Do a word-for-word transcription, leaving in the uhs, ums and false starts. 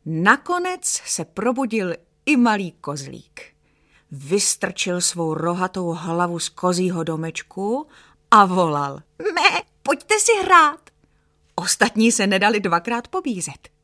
Nakonec se probudil i malý kozlík. Vystrčil svou rohatou hlavu z kozího domečku a volal: Mé, pojďte si hrát. Ostatní se nedali dvakrát pobízet.